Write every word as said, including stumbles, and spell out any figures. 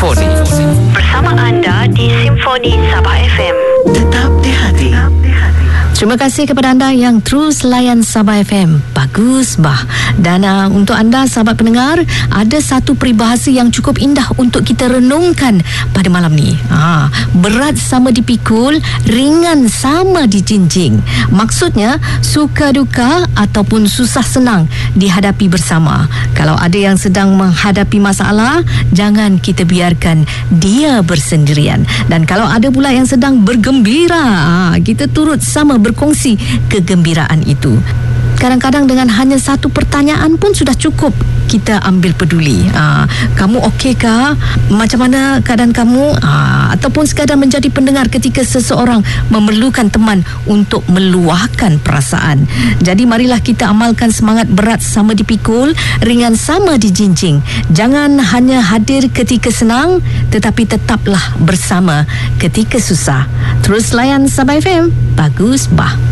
Simfoni. Bersama anda di Simfoni Sabah F M. Tetap di hati. Terima kasih kepada anda yang terus layan Sabah F M. Bagus bah. Dan uh, untuk anda sahabat pendengar, ada satu peribahasa yang cukup indah untuk kita renungkan pada malam ni. Ha, berat sama dipikul, ringan sama dijinjing. Maksudnya suka duka ataupun susah senang dihadapi bersama. Kalau ada yang sedang menghadapi masalah, jangan kita biarkan dia bersendirian. Dan kalau ada pula yang sedang bergembira, ha, kita turut sama berkongsi kegembiraan itu. Kadang-kadang dengan hanya satu pertanyaan pun sudah cukup kita ambil peduli. Aa, kamu okey-kah? Macam mana keadaan kamu? Aa, ataupun sekadar menjadi pendengar ketika seseorang memerlukan teman untuk meluahkan perasaan. Jadi marilah kita amalkan semangat berat sama dipikul, ringan sama dijinjing. Jangan hanya hadir ketika senang, tetapi tetaplah bersama ketika susah. Terus layan Sabah F M. Bagus bah.